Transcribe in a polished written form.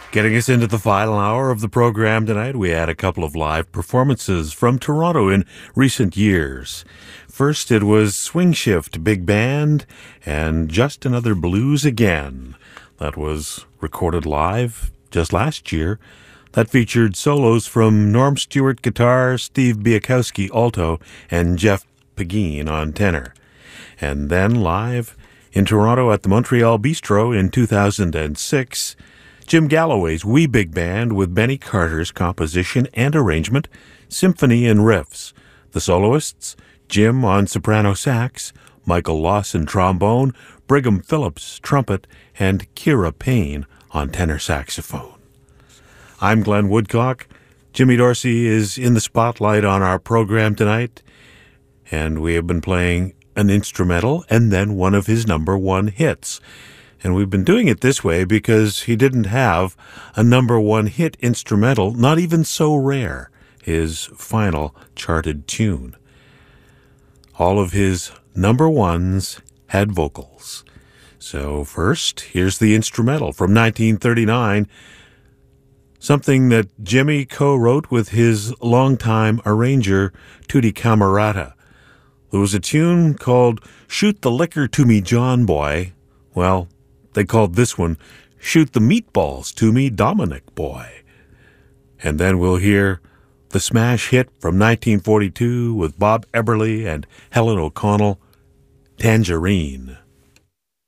Getting us into the final hour of the program tonight, we had a couple of live performances from Toronto in recent years. First, it was Swing Shift Big Band and Just Another Blues Again. That was recorded live just last year. That featured solos from Norm Stewart guitar, Steve Biakowski alto, and Jeff Pagine on tenor. And then live in Toronto at the Montreal Bistro in 2006, Jim Galloway's Wee Big Band with Benny Carter's composition and arrangement, symphony and riffs. The soloists, Jim on soprano sax, Michael Lawson trombone, Brigham Phillips trumpet, and Kira Payne on tenor saxophone. I'm Glenn Woodcock. Jimmy Dorsey is in the spotlight on our program tonight, and we have been playing an instrumental and then one of his number one hits. And we've been doing it this way because he didn't have a number one hit instrumental, not even So Rare, his final charted tune. All of his number ones had vocals. So first, here's the instrumental from 1939, something that Jimmy co-wrote with his longtime arranger, Tootie Camerata. There was a tune called Shoot the Liquor to Me, John Boy. Well, they called this one Shoot the Meatballs to Me, Dominic Boy. And then we'll hear the smash hit from 1942 with Bob Eberly and Helen O'Connell, Tangerine.